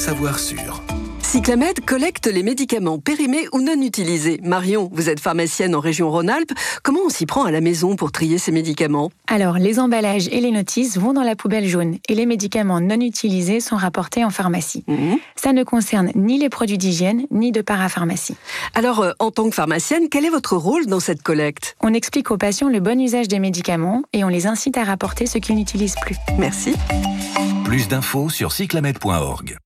savoir sûr. Cyclamed collecte les médicaments périmés ou non utilisés. Marion, vous êtes pharmacienne en région Rhône-Alpes. Comment on s'y prend à la maison pour trier ces médicaments ? Alors, les emballages et les notices vont dans la poubelle jaune et les médicaments non utilisés sont rapportés en pharmacie. Ça ne concerne ni les produits d'hygiène, ni de parapharmacie. Alors, en tant que pharmacienne, quel est votre rôle dans cette collecte ? On explique aux patients le bon usage des médicaments et on les incite à rapporter ce qu'ils n'utilisent plus. Merci. Plus d'infos sur cyclamed.org.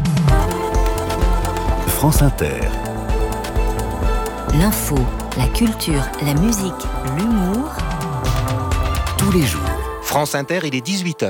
France Inter. L'info, la culture, la musique, l'humour. Tous les jours. France Inter, il est 18h.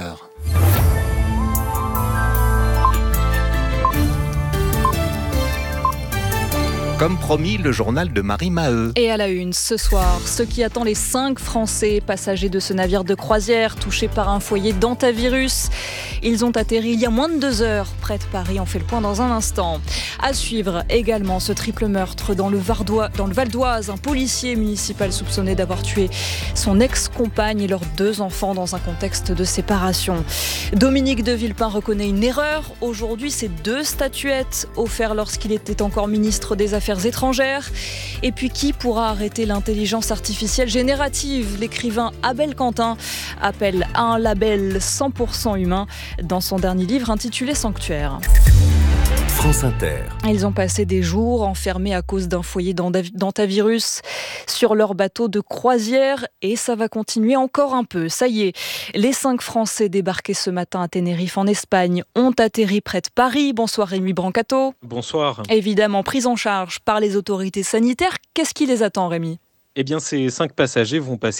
Comme promis, le journal de Marie Maheu. Et à la une, ce soir, ce qui attend les 5 Français passagers de ce navire de croisière touchés par un foyer d'hantavirus. Ils ont atterri il y a moins de 2 heures près de Paris. On fait le point dans un instant. À suivre également ce triple meurtre dans le Val d'Oise. Un policier municipal soupçonné d'avoir tué son ex-compagne et leurs 2 enfants dans un contexte de séparation. Dominique de Villepin reconnaît une erreur. Aujourd'hui, c'est 2 statuettes offertes lorsqu'il était encore ministre des Affaires étrangères. Et puis qui pourra arrêter l'intelligence artificielle générative ? L'écrivain Abel Quentin appelle à un label 100% humain dans son dernier livre intitulé Sanctuaire. France Inter. Ils ont passé des jours enfermés à cause d'un foyer d'hantavirus sur leur bateau de croisière et ça va continuer encore un peu. Ça y est, les 5 Français débarqués ce matin à Tenerife en Espagne ont atterri près de Paris. Bonsoir Rémi Brancato. Bonsoir. Évidemment pris en charge par les autorités sanitaires. Qu'est-ce qui les attend, Rémi ? Eh bien, ces 5 passagers vont passer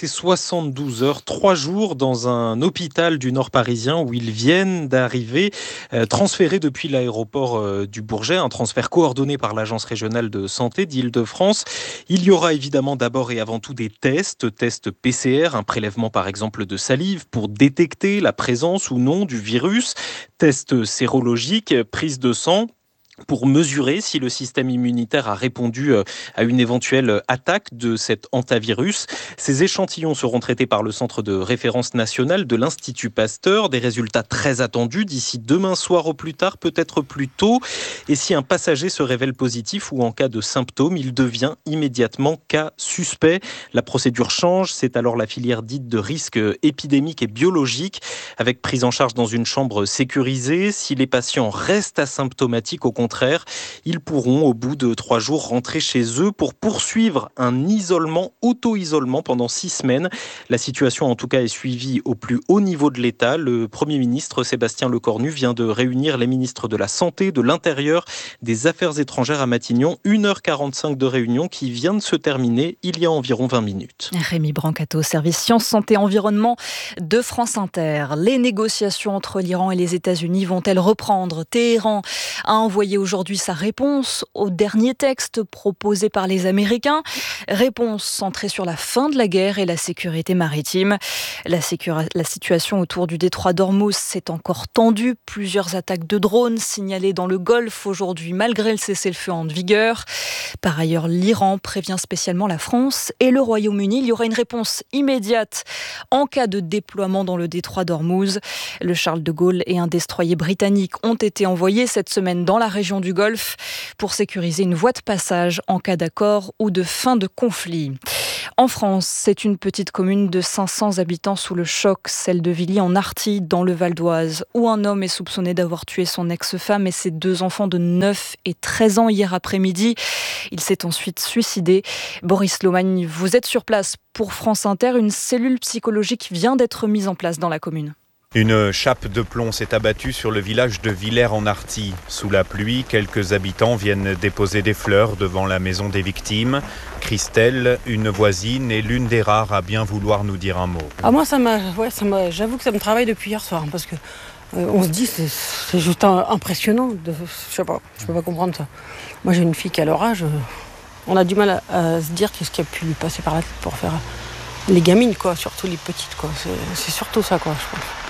72 heures, 3 jours dans un hôpital du Nord parisien où ils viennent d'arriver, transférés depuis l'aéroport du Bourget, un transfert coordonné par l'Agence régionale de santé d'Île-de-France. Il y aura évidemment d'abord et avant tout des tests PCR, un prélèvement par exemple de salive pour détecter la présence ou non du virus, tests sérologiques, prise de sang, pour mesurer si le système immunitaire a répondu à une éventuelle attaque de cet hantavirus. Ces échantillons seront traités par le Centre de référence national de l'Institut Pasteur. Des résultats très attendus d'ici demain soir au plus tard, peut-être plus tôt. Et si un passager se révèle positif ou en cas de symptômes, il devient immédiatement cas suspect. La procédure change. C'est alors la filière dite de risque épidémique et biologique, avec prise en charge dans une chambre sécurisée. Si les patients restent asymptomatiques, au contraire, ils pourront au bout de 3 jours rentrer chez eux pour poursuivre un auto-isolement pendant 6 semaines. La situation en tout cas est suivie au plus haut niveau de l'État. Le Premier ministre Sébastien Lecornu vient de réunir les ministres de la Santé, de l'Intérieur, des Affaires étrangères à Matignon. 1h45 de réunion qui vient de se terminer il y a environ 20 minutes. Rémi Brancato, service Sciences, Santé, Environnement de France Inter. Les négociations entre l'Iran et les États-Unis vont-elles reprendre ? Téhéran a envoyé aujourd'hui sa réponse au dernier texte proposé par les Américains. Réponse centrée sur la fin de la guerre et la sécurité maritime. La situation autour du détroit d'Ormuz s'est encore tendue. Plusieurs attaques de drones signalées dans le Golfe aujourd'hui malgré le cessez-le-feu en vigueur. Par ailleurs, l'Iran prévient spécialement la France et le Royaume-Uni. Il y aura une réponse immédiate en cas de déploiement dans le détroit d'Ormuz. Le Charles de Gaulle et un destroyer britannique ont été envoyés cette semaine dans la région du Golfe pour sécuriser une voie de passage en cas d'accord ou de fin de conflit. En France, c'est une petite commune de 500 habitants sous le choc, celle de Villy en Artille, dans le Val d'Oise, où un homme est soupçonné d'avoir tué son ex-femme et ses 2 enfants de 9 et 13 ans hier après-midi. Il s'est ensuite suicidé. Boris Lomagne, vous êtes sur place pour France Inter. Une cellule psychologique vient d'être mise en place dans la commune. Une chape de plomb s'est abattue sur le village de Villers-en-Artille. Sous la pluie, quelques habitants viennent déposer des fleurs devant la maison des victimes. Christelle, une voisine, est l'une des rares à bien vouloir nous dire un mot. Moi, j'avoue que ça me travaille depuis hier soir, parce que on se dit c'est juste impressionnant. Je peux pas comprendre ça. Moi, j'ai une fille qui a leur âge. On a du mal à se dire qu'est-ce qui a pu lui passer par la tête pour faire les gamines, quoi, surtout les petites, quoi. C'est surtout ça, quoi, je pense.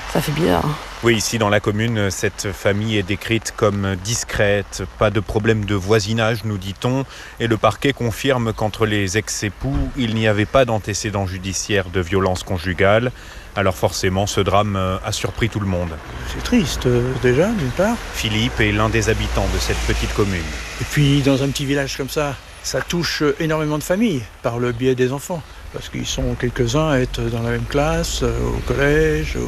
Ça fait bizarre. Oui, ici dans la commune, cette famille est décrite comme discrète, pas de problème de voisinage, nous dit-on, et le parquet confirme qu'entre les ex-époux, il n'y avait pas d'antécédent judiciaire de violence conjugale. Alors forcément, ce drame a surpris tout le monde. C'est triste, déjà, d'une part. Philippe est l'un des habitants de cette petite commune. Et puis, dans un petit village comme ça touche énormément de familles, par le biais des enfants. Parce qu'ils sont quelques-uns à être dans la même classe, au collège,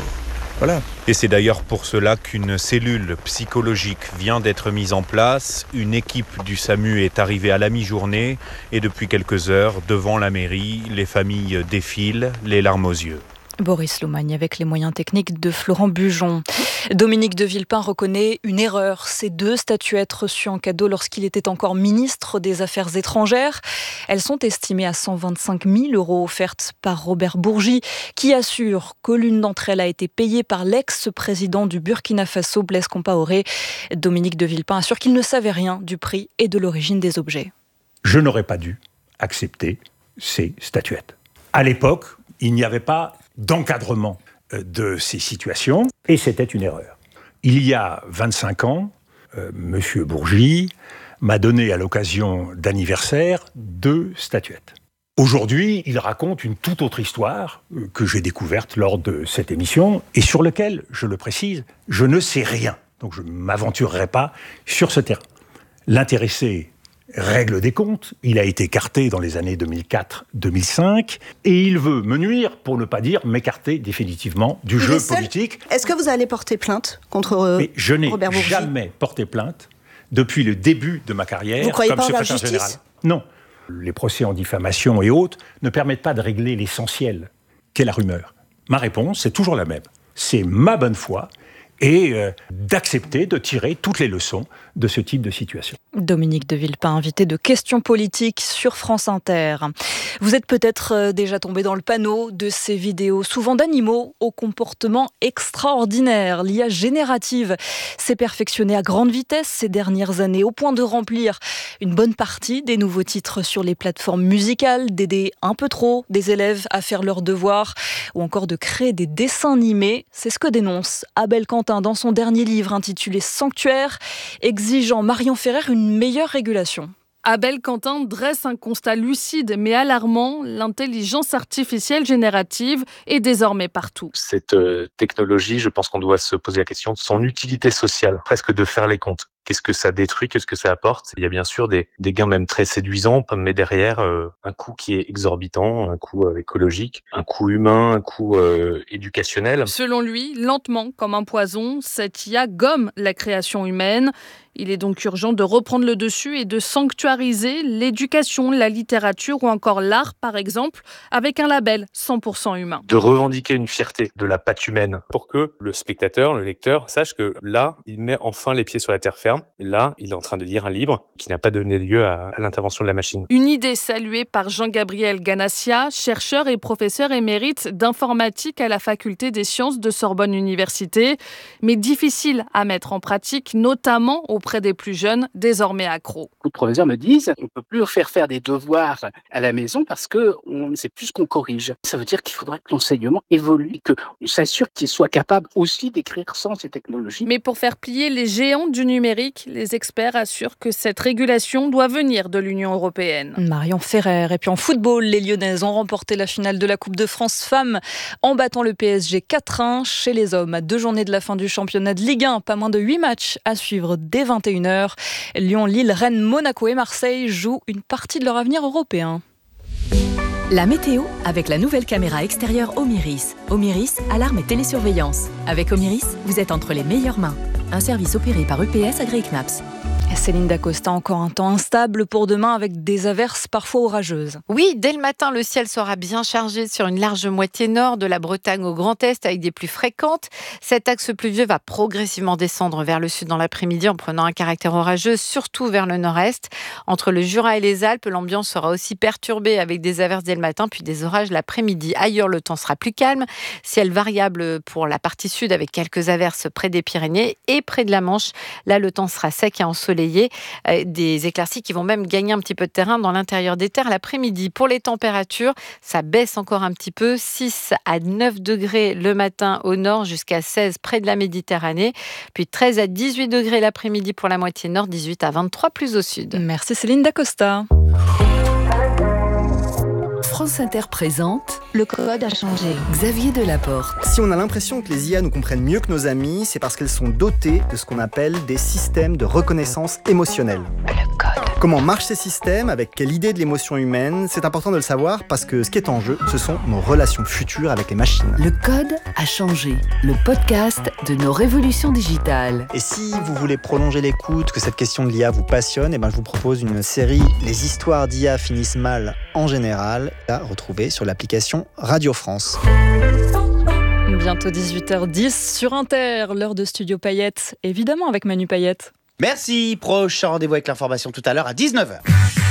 voilà. Et c'est d'ailleurs pour cela qu'une cellule psychologique vient d'être mise en place. Une équipe du SAMU est arrivée à la mi-journée et depuis quelques heures, devant la mairie, les familles défilent, les larmes aux yeux. Boris Lomagne avec les moyens techniques de Florent Bujon. Dominique de Villepin reconnaît une erreur. Ces 2 statuettes reçues en cadeau lorsqu'il était encore ministre des Affaires étrangères. Elles sont estimées à 125 000 € offertes par Robert Bourgi, qui assure que l'une d'entre elles a été payée par l'ex-président du Burkina Faso, Blaise Compaoré. Dominique de Villepin assure qu'il ne savait rien du prix et de l'origine des objets. Je n'aurais pas dû accepter ces statuettes. À l'époque, il n'y avait pas d'encadrement de ces situations, et c'était une erreur. Il y a 25 ans, M. Bourgi m'a donné à l'occasion d'anniversaire 2 statuettes. Aujourd'hui, il raconte une toute autre histoire que j'ai découverte lors de cette émission, et sur laquelle, je le précise, je ne sais rien. Donc je ne m'aventurerai pas sur ce terrain. L'intéressé règle des comptes, il a été écarté dans les années 2004-2005 et il veut me nuire, pour ne pas dire m'écarter définitivement du jeu politique. Est-ce que vous allez porter plainte contre Robert Bourgi ? Je n'ai jamais porté plainte depuis le début de ma carrière comme secrétaire général. Non. Les procès en diffamation et autres ne permettent pas de régler l'essentiel, qu'est la rumeur. Ma réponse, c'est toujours la même. C'est ma bonne foi et d'accepter de tirer toutes les leçons de ce type de situation. Dominique de Villepin, invité de Questions politiques sur France Inter. Vous êtes peut-être déjà tombé dans le panneau de ces vidéos, souvent d'animaux au comportement extraordinaire. L'IA générative s'est perfectionnée à grande vitesse ces dernières années, au point de remplir une bonne partie des nouveaux titres sur les plateformes musicales, d'aider un peu trop des élèves à faire leurs devoirs, ou encore de créer des dessins animés. C'est ce que dénonce Abel Quentin dans son dernier livre intitulé Sanctuaire, exigeant Marion Ferrer une meilleure régulation. Abel Quentin dresse un constat lucide mais alarmant. L'intelligence artificielle générative est désormais partout. Cette technologie, je pense qu'on doit se poser la question de son utilité sociale, presque de faire les comptes. Qu'est-ce que ça détruit, qu'est-ce que ça apporte ? Il y a bien sûr des gains même très séduisants, mais derrière un coût qui est exorbitant, un coût écologique, un coût humain, un coût éducationnel. Selon lui, lentement comme un poison, cette IA gomme la création humaine. Il est donc urgent de reprendre le dessus et de sanctuariser l'éducation, la littérature ou encore l'art, par exemple, avec un label 100% humain. De revendiquer une fierté de la patte humaine pour que le spectateur, le lecteur, sache que là, il met enfin les pieds sur la terre ferme. Là, il est en train de lire un livre qui n'a pas donné lieu à l'intervention de la machine. Une idée saluée par Jean-Gabriel Ganassia, chercheur et professeur émérite d'informatique à la faculté des sciences de Sorbonne Université, mais difficile à mettre en pratique, notamment auprès des plus jeunes, désormais accros. Beaucoup de professeurs me disent on ne peut plus faire des devoirs à la maison parce qu'on ne sait plus ce qu'on corrige. Ça veut dire qu'il faudrait que l'enseignement évolue, qu'on s'assure qu'il soit capable aussi d'écrire sans ces technologies. Mais pour faire plier les géants du numérique, les experts assurent que cette régulation doit venir de l'Union européenne. Marion Ferrer. Et puis en football, les Lyonnaises ont remporté la finale de la Coupe de France Femmes en battant le PSG 4-1 chez les hommes. À 2 journées de la fin du championnat de Ligue 1, pas moins de 8 matchs à suivre dès 21h. Lyon, Lille, Rennes, Monaco et Marseille jouent une partie de leur avenir européen. La météo avec la nouvelle caméra extérieure Omiris. Omiris, alarme et télésurveillance. Avec Omiris, vous êtes entre les meilleures mains. Un service opéré par EPS AgriKnaps. Céline Dacosta, encore un temps instable pour demain avec des averses parfois orageuses. Oui, dès le matin, le ciel sera bien chargé sur une large moitié nord, de la Bretagne au Grand Est, avec des pluies fréquentes. Cet axe pluvieux va progressivement descendre vers le sud dans l'après-midi en prenant un caractère orageux, surtout vers le nord-est. Entre le Jura et les Alpes, l'ambiance sera aussi perturbée avec des averses dès le matin, puis des orages l'après-midi. Ailleurs, le temps sera plus calme. Ciel variable pour la partie sud avec quelques averses près des Pyrénées et près de la Manche. Là, le temps sera sec et ensoleillé ensoleillé. Des éclaircies qui vont même gagner un petit peu de terrain dans l'intérieur des terres l'après-midi. Pour les températures, ça baisse encore un petit peu. 6 à 9 degrés le matin au nord, jusqu'à 16 près de la Méditerranée. Puis 13 à 18 degrés l'après-midi pour la moitié nord, 18 à 23 plus au sud. Merci Céline Dacosta. France Inter présente Le code a changé. Xavier Delaporte. Si on a l'impression que les IA nous comprennent mieux que nos amis, c'est parce qu'elles sont dotées de ce qu'on appelle des systèmes de reconnaissance émotionnelle. Le code. Comment marchent ces systèmes, avec quelle idée de l'émotion humaine, c'est important de le savoir parce que ce qui est en jeu, ce sont nos relations futures avec les machines. Le code a changé. Le podcast de nos révolutions digitales. Et si vous voulez prolonger l'écoute, que cette question de l'IA vous passionne, je vous propose une série Les histoires d'IA finissent mal en général, à retrouver sur l'application Radio France. Bientôt 18h10 sur Inter, l'heure de Studio Payette, évidemment avec Manu Payette. Merci, prochain rendez-vous avec l'information tout à l'heure à 19h.